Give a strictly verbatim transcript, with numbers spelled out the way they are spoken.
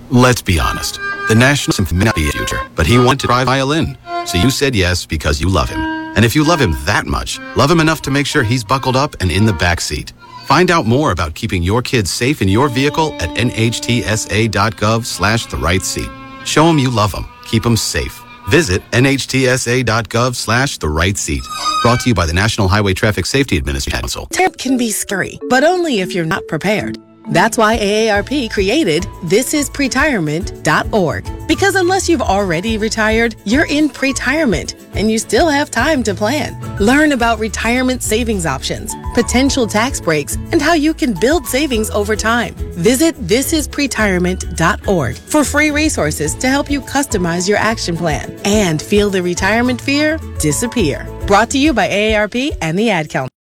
Let's be honest. The National Symphony may not be a future, but he wanted to try violin. So you said yes because you love him. And if you love him that much, love him enough to make sure he's buckled up and in the back seat. Find out more about keeping your kids safe in your vehicle at nhtsa.gov slash the right seat. Show him you love him. Keep him safe. Visit nhtsa.gov slash the right seat. Brought to you by the National Highway Traffic Safety Administration Council. It can be scary, but only if you're not prepared. That's why A A R P created this is pretirement dot org. Because unless you've already retired, you're in pretirement, and you still have time to plan. Learn about retirement savings options, potential tax breaks, and how you can build savings over time. Visit this is pretirement dot org for free resources to help you customize your action plan and feel the retirement fear disappear. Brought to you by A A R P and the Ad Council.